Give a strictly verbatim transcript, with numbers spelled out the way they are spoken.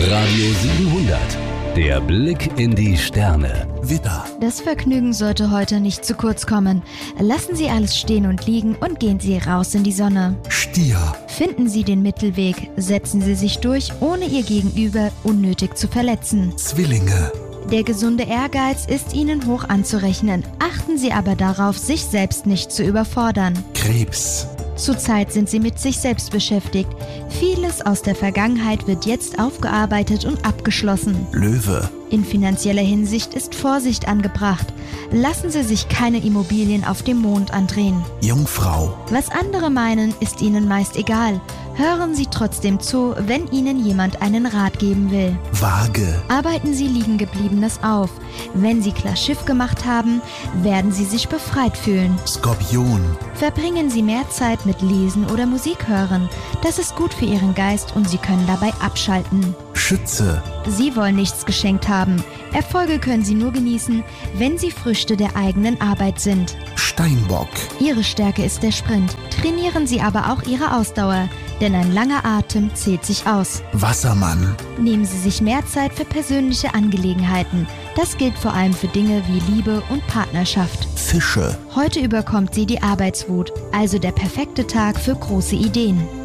Radio siebenhundert. Der Blick in die Sterne. Widder. Das Vergnügen sollte heute nicht zu kurz kommen. Lassen Sie alles stehen und liegen und gehen Sie raus in die Sonne. Stier. Finden Sie den Mittelweg. Setzen Sie sich durch, ohne Ihr Gegenüber unnötig zu verletzen. Zwillinge. Der gesunde Ehrgeiz ist Ihnen hoch anzurechnen. Achten Sie aber darauf, sich selbst nicht zu überfordern. Krebs. Zurzeit sind Sie mit sich selbst beschäftigt. Vieles aus der Vergangenheit wird jetzt aufgearbeitet und abgeschlossen. Löwe. In finanzieller Hinsicht ist Vorsicht angebracht. Lassen Sie sich keine Immobilien auf dem Mond andrehen. Jungfrau. Was andere meinen, ist Ihnen meist egal. Hören Sie trotzdem zu, wenn Ihnen jemand einen Rat geben will. Waage. Arbeiten Sie Liegengebliebenes auf. Wenn Sie klar Schiff gemacht haben, werden Sie sich befreit fühlen. Skorpion. Verbringen Sie mehr Zeit mit Lesen oder Musik hören. Das ist gut für Ihren Geist und Sie können dabei abschalten. Schütze. Sie wollen nichts geschenkt haben. Erfolge können Sie nur genießen, wenn sie Früchte der eigenen Arbeit sind. Steinbock. Ihre Stärke ist der Sprint. Trainieren Sie aber auch Ihre Ausdauer, denn ein langer Atem zählt sich aus. Wassermann. Nehmen Sie sich mehr Zeit für persönliche Angelegenheiten. Das gilt vor allem für Dinge wie Liebe und Partnerschaft. Fische. Heute überkommt Sie die Arbeitswut, also der perfekte Tag für große Ideen.